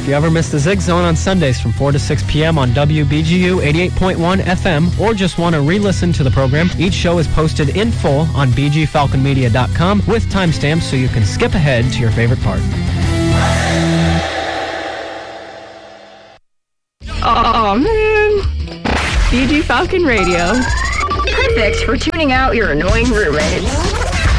you ever miss the Zig Zone on Sundays from 4 to 6 p.m. on WBGU 88.1 FM, or just want to re-listen to the program, each show is posted in full on bgfalconmedia.com with timestamps so you can skip ahead to your favorite part. Oh, man. BG Falcon Radio. Perfect for tuning out your annoying roommates.